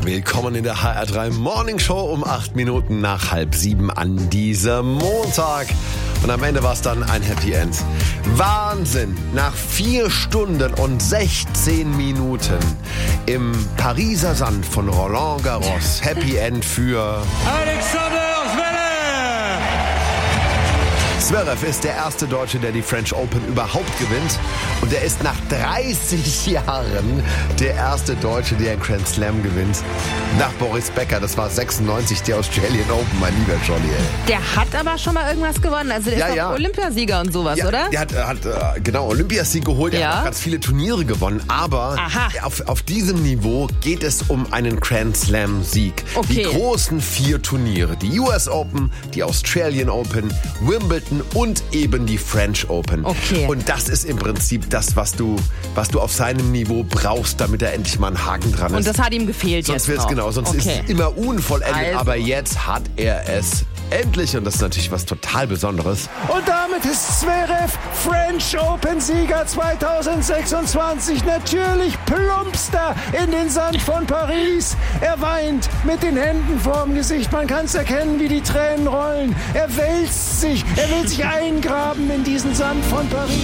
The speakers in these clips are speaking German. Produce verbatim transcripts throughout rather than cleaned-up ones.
Willkommen in der H R drei Morning Show um acht Minuten nach halb sieben an diesem Montag. Und am Ende war es dann ein Happy End. Wahnsinn! Nach vier Stunden und sechzehn Minuten im Pariser Sand von Roland Garros. Happy End für Alexander Zverev! Zverev ist der erste Deutsche, der die French Open überhaupt gewinnt. Und er ist nach dreißig Jahren der erste Deutsche, der einen Grand Slam gewinnt. Nach Boris Becker, das war sechsundneunzig, die Australian Open, mein lieber Johnny. Ey. Der hat aber schon mal irgendwas gewonnen. Also der Ja, ist doch ja. Olympiasieger und sowas, Ja, oder? der hat, hat äh, genau Olympiasieg geholt, er Ja. hat auch ganz viele Turniere gewonnen, aber Aha. auf, auf diesem Niveau geht es um einen Grand Slam Sieg. Okay. Die großen vier Turniere, die U S Open, die Australian Open, Wimbledon und eben die French Open. Okay. Und das ist im Prinzip das, was du, was du auf seinem Niveau brauchst, damit er endlich mal einen Haken dran ist. Und das hat ihm gefehlt Sonst jetzt wird's noch. genau, sonst Okay. ist es immer unvollendet, Also. aber jetzt hat er es endlich und das ist natürlich was total Besonderes. Und damit ist Zverev French Open Sieger zweitausendsechsundzwanzig. Natürlich plumpst er in den Sand von Paris. Er weint mit den Händen vorm Gesicht. Man kann es erkennen, wie die Tränen rollen. Er wälzt sich. Er will sich eingraben in diesen Sand von Paris.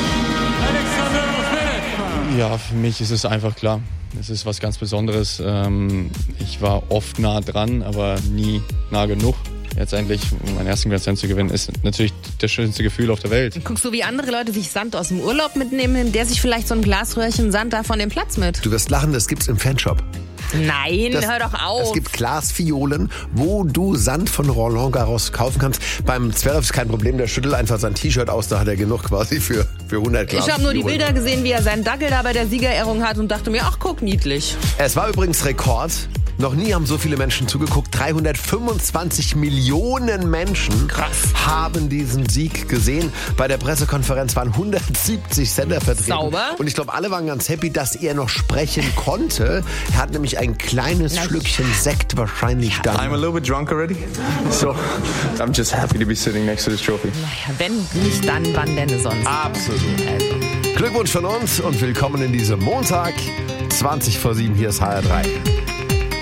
Alexander Zverev! Ja, für mich ist es einfach klar. Es ist was ganz Besonderes. Ähm, ich war oft nah dran, aber nie nah genug. Jetzt endlich meinen ersten Grand Slam zu gewinnen, ist natürlich das schönste Gefühl auf der Welt. Guckst du, wie andere Leute sich Sand aus dem Urlaub mitnehmen, nimmt der sich vielleicht so ein Glasröhrchen Sand da von dem Platz mit? Du wirst lachen, das gibt's im Fanshop. Nein, Das, hör doch auf. Es gibt Glasfiolen, wo du Sand von Roland Garros kaufen kannst. Beim Zverev ist kein Problem, der schüttelt einfach sein T-Shirt aus, da hat er genug quasi für, für hundert Glas. Ich habe nur die Bilder gesehen, wie er seinen Dackel da bei der Siegerehrung hat und dachte mir, ach guck, niedlich. Es war übrigens Rekord. Noch nie haben so viele Menschen zugeguckt. dreihundertfünfundzwanzig Millionen Menschen Krass. haben diesen Sieg gesehen. Bei der Pressekonferenz waren hundertsiebzig Sender vertreten. Sauber. Und ich glaube, alle waren ganz happy, dass er noch sprechen konnte. Er hat nämlich ein kleines Na, Schlückchen Sekt wahrscheinlich dann. I'm a little bit drunk already, so I'm just happy to be sitting next to this trophy. Naja, wenn nicht dann, wann denn sonst? Absolut. Also. Glückwunsch von uns und willkommen in diesem Montag. zwanzig vor sieben, hier ist H R drei.